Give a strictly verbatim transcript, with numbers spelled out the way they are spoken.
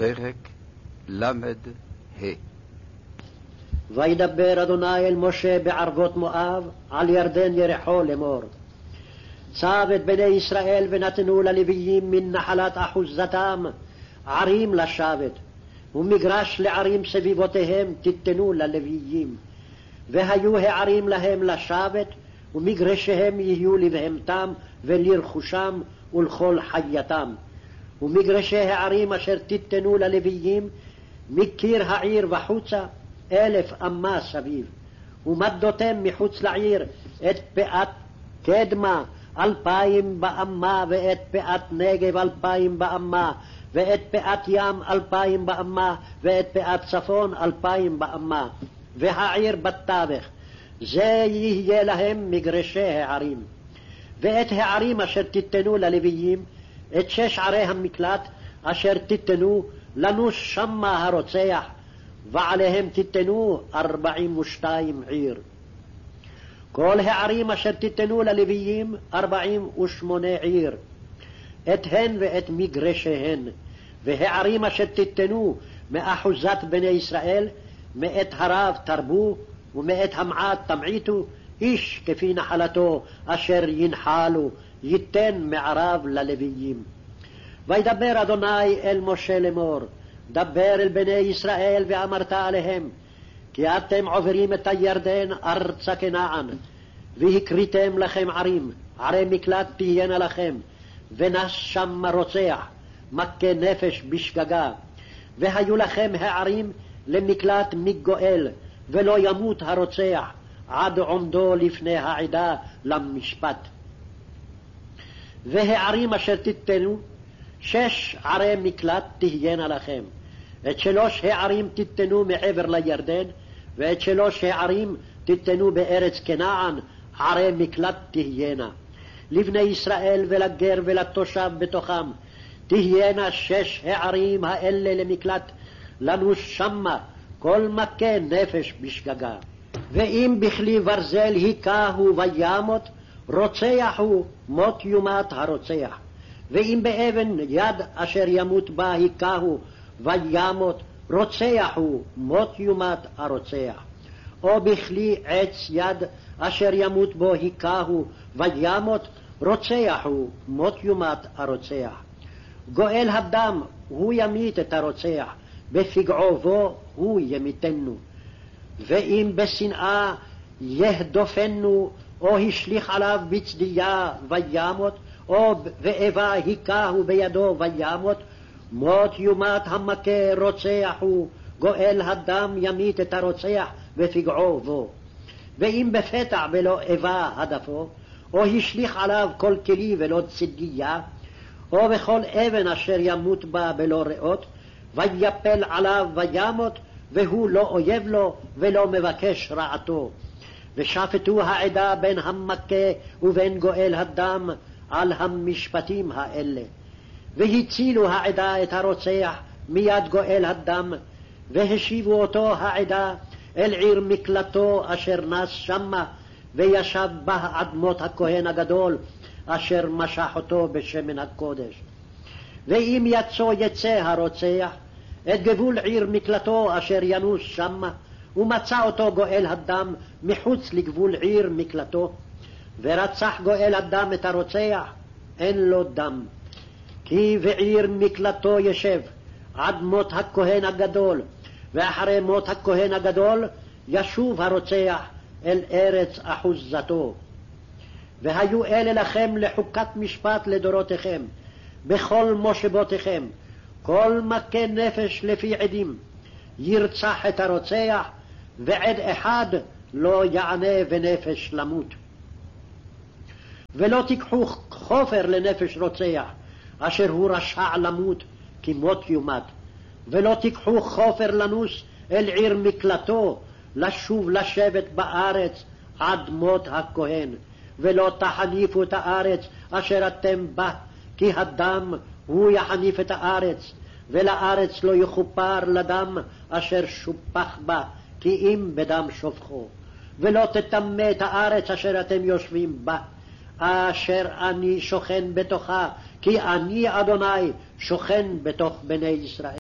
פרק ל"ה. וידבר אדוני אל משה בערבות מואב על ירדן ירחו לאמור, צב את בני ישראל ונתנו ללוויים מן נחלת אחוזתם ערים לשבת, ומגרש לערים סביבותיהם תיתנו ללוויים, והיו הערים להם לשבת, ומגרשיהם יהיו לבהמתם ולרכושם ולכל חייתם. ומגרשי הערים אשר תיתנו ללוויים מקיר העיר וחוצה אלף אמה סביב, ומדותם מחוץ לעיר את פאת קדמה אלפיים באמה, ואת פאת נגב אלפיים באמה, ואת פאת ים אלפיים באמה, ואת פאת צפון אלפיים באמה, והעיר בתווך. זה יהיה להם מגרשי הערים. ואת הערים אשר תיתנו ללוויים, את שש ערי המקלט אשר תיתנו לנוש שמה הרוצח, ועליהם תיתנו ארבעים ושתיים עיר. כל הערים אשר תיתנו ללוויים ארבעים ושמונה עיר, את הן ואת מגרשיהן. והערים אשר תיתנו מאחוזת בני ישראל, מאת הרב תרבו, ומאת המעט תמעיטו, איש כפי נחלתו אשר ינחלו ייתן מערב ללוויים. וידבר אדוני אל משה לאמור, דבר אל בני ישראל ואמרת עליהם, כי אתם עוברים את הירדן ארצה כנען, והקריתם לכם ערים, ערי מקלט תהיינה לכם, ונש שם רוצח, מכה נפש בשגגה, והיו לכם הערים למקלט מגואל, ולא ימות הרוצח עד עומדו לפני העדה למשפט. והערים אשר תיתנו, שש ערי מקלט תהיינה לכם, את שלוש הערים תיתנו מעבר לירדן, ואת שלוש הערים תיתנו בארץ כנען, ערי מקלט תהיינה. לבני ישראל ולגר ולתושב בתוכם תהיינה שש הערים האלה למקלט, לנוש שמה כל מכה נפש בשגגה. ואם בכלי ברזל היכהו וימות, רוצח הוא מות יומת הרוצח. ואם באבן יד אשר ימות בה היכהו וימות, רוצח הוא מות יומת הרוצח. או בכלי עץ יד אשר ימות בו היכהו וימות, רוצח הוא מות יומת הרוצח. גואל הדם הוא ימית את הרוצח, בפגעו בו הוא ימיתנו. ואם בשנאה יהדופנו, או השליך עליו בצדיה וימות, או ואיבה היכהו בידו וימות, מות יומת המכה רוצח הוא, גואל הדם ימית את הרוצח בפגעו בו. ואם בפתע ולא איבה הדפו, או השליך עליו כל כלי ולא צדיה, או בכל אבן אשר ימות בה בלא ריאות, ויפל עליו וימות, והוא לא אויב לו ולא מבקש רעתו. ושפטו העדה בין המכה ובין גואל הדם על המשפטים האלה. והצילו העדה את הרוצח מיד גואל הדם, והשיבו אותו העדה אל עיר מקלטו אשר נס שמה, וישב בה אדמות הכהן הגדול אשר משח אותו בשמן הקודש. ואם יצא יצא הרוצח את גבול עיר מקלטו אשר ינוס שמה, ומצא אותו גואל הדם מחוץ לגבול עיר מקלטו, ורצח גואל הדם את הרוצח, אין לו דם. כי בעיר מקלטו ישב עד מות הכהן הגדול, ואחרי מות הכהן הגדול ישוב הרוצח אל ארץ אחוזתו. והיו אלה לכם לחוקת משפט לדורותיכם, בכל מושבותיכם, כל מכה נפש לפי עדים ירצח את הרוצח, ועד אחד לא יענה ונפש למות. ולא תיקחו חופר לנפש רוצח אשר הוא רשע למות, כי מות יומת. ולא תיקחו חופר לנוס אל עיר מקלטו, לשוב לשבת בארץ עד מות הכהן. ולא תחניפו את הארץ אשר אתם בה, כי הדם הוא יחניף את הארץ, ולארץ לא יכופר לדם אשר שופח בה, כי אם בדם שופכו. ולא תטמא את הארץ אשר אתם יושבים בה, אשר אני שוכן בתוכה, כי אני אדוני שוכן בתוך בני ישראל.